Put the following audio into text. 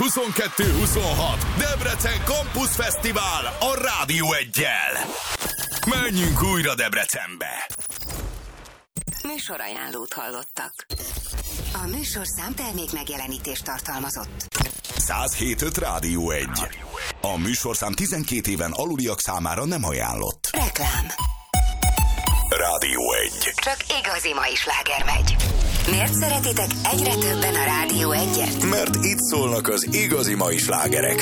22-26 Debrecen Campus Fesztivál a Rádió 1-jel. Menjünk újra Debrecenbe! Műsorajánlót hallottak. A műsorszám termék megjelenítést tartalmazott. 107.5 Rádió 1. A műsorszám 12 éven aluliak számára nem ajánlott. Reklám. Rádió 1. Csak igazi mai sláger megy. Miért szeretitek egyre többen a Rádió 1-et? Mert itt szólnak az igazi mai slágerek.